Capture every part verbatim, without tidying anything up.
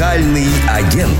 Музыкальный агент.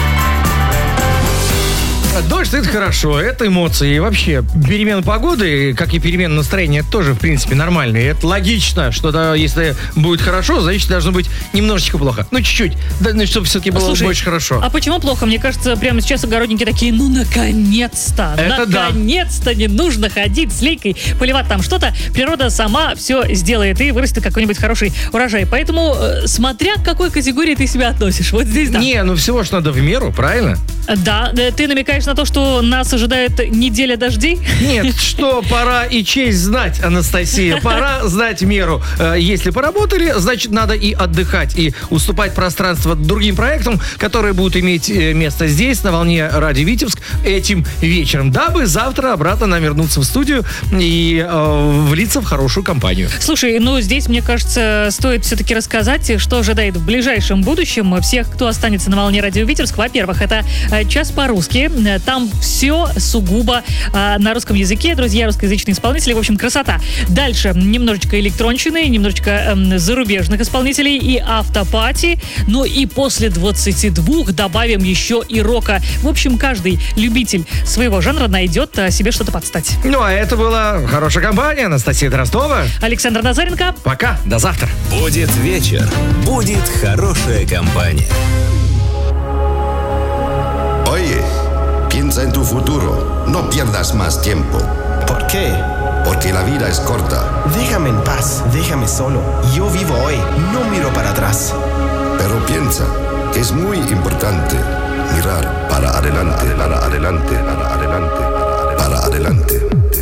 Дождь — это хорошо, это эмоции. И вообще, перемена погоды, как и перемена настроения, это тоже, в принципе, нормально. И это логично, что да, если будет хорошо, значит, должно быть немножечко плохо. Ну, чуть-чуть, да, ну, чтобы все-таки было Слушай, больше хорошо. А почему плохо? Мне кажется, прямо сейчас огородники такие, ну, наконец-то, Это наконец-то да. не нужно ходить с лейкой, поливать там что-то. Природа сама все сделает и вырастет какой-нибудь хороший урожай. Поэтому, э, смотря к какой категории ты себя относишь, вот здесь да. Не, ну всего ж надо в меру, правильно? Да, э, ты намекаешь на то, что нас ожидает неделя дождей? Нет, что пора и честь знать, Анастасия. Пора знать меру. Э, Если поработали, значит, надо и отдыхать, и уступать пространство другим проектам, которые будут иметь э, место здесь, на волне Радио Витебск, этим вечером, дабы завтра обратно нам вернуться в студию и э, влиться в хорошую компанию. Слушай, ну здесь, мне кажется, стоит все-таки рассказать, что ожидает в ближайшем будущем всех, кто останется на волне Радио Витебск. Во-первых, это э, час по-русски. Там все сугубо э, на русском языке. Друзья, русскоязычные исполнители. В общем, красота. Дальше немножечко электронщины, немножечко э, зарубежных исполнителей и автопати. Ну и после двадцати двух добавим еще и рока. В общем, каждый любитель своего жанра найдет э, себе что-то подстать. Ну, а это была хорошая компания. Анастасия Дроздова. Александр Назаренко. Пока, до завтра. Будет вечер, будет хорошая компания. Oye, piensa en tu futuro. No pierdas más tiempo. ¿Por qué? Porque la vida es corta. Déjame en paz, déjame solo. Yo vivo hoy, no miro para atrás. Pero piensa que es muy importante mirar para adelante, para adelante, para adelante, para adelante.